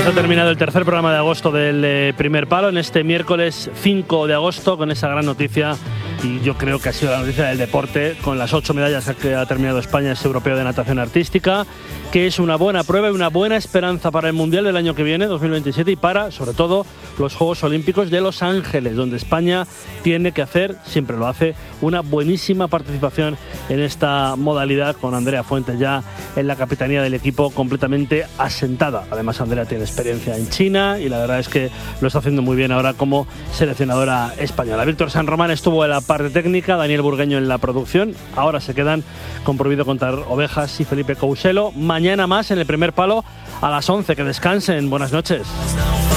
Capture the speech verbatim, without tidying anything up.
Pues ha terminado el tercer programa de agosto del eh, Primer Palo en este miércoles cinco de agosto con esa gran noticia, y yo creo que ha sido la noticia del deporte, con las ocho medallas que ha terminado España, ese europeo de natación artística, que es una buena prueba y una buena esperanza para el Mundial del año que viene, dos mil veintisiete, y para, sobre todo, los Juegos Olímpicos de Los Ángeles, donde España tiene que hacer, siempre lo hace, una buenísima participación en esta modalidad, con Andrea Fuentes ya en la capitanía del equipo completamente asentada. Además, Andrea tiene experiencia en China y la verdad es que lo está haciendo muy bien ahora como seleccionadora española. Víctor San Román estuvo en la parte técnica, Daniel Burgueño en la producción. Ahora se quedan con Prohibido Contar Ovejas y Felipe Couselo. Mañana más en el Primer Palo a las once. Que descansen. Buenas noches.